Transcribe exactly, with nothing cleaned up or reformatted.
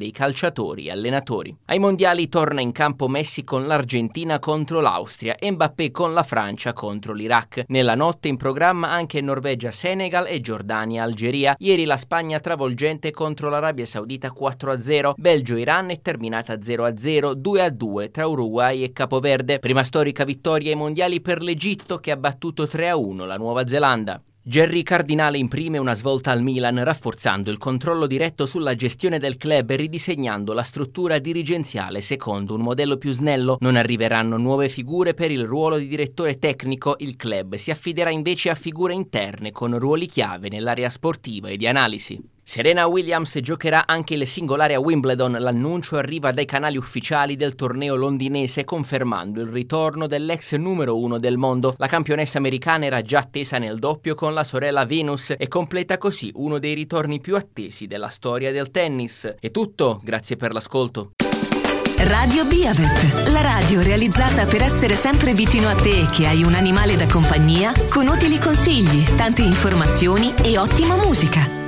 dei calciatori e allenatori. Ai mondiali torna in campo Messi con l'Argentina contro l'Austria e Mbappé con la Francia contro l'Iraq. Nella notte in programma anche Norvegia-Senegal e Giordania-Algeria. Ieri la Spagna travolgente contro l'Arabia Saudita quattro a zero. Belgio-Iran è terminata zero a zero, due a due tra Uruguay e Capoverde. Prima storica vittoria ai mondiali per l'Egitto che ha battuto tre a uno la Nuova Zelanda. Gerry Cardinale imprime una svolta al Milan rafforzando il controllo diretto sulla gestione del club e ridisegnando la struttura dirigenziale secondo un modello più snello. Non arriveranno nuove figure per il ruolo di direttore tecnico, il club si affiderà invece a figure interne con ruoli chiave nell'area sportiva e di analisi. Serena Williams giocherà anche il singolare a Wimbledon. L'annuncio arriva dai canali ufficiali del torneo londinese confermando il ritorno dell'ex numero uno del mondo. La campionessa americana era già attesa nel doppio con la sorella Venus e completa così uno dei ritorni più attesi della storia del tennis. È tutto, grazie per l'ascolto. Radio Biavet, la radio realizzata per essere sempre vicino a te che hai un animale da compagnia con utili consigli, tante informazioni e ottima musica.